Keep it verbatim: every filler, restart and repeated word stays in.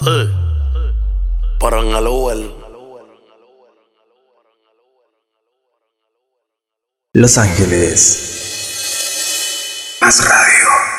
Eh, para en el Uber. Los Ángeles. Más radio.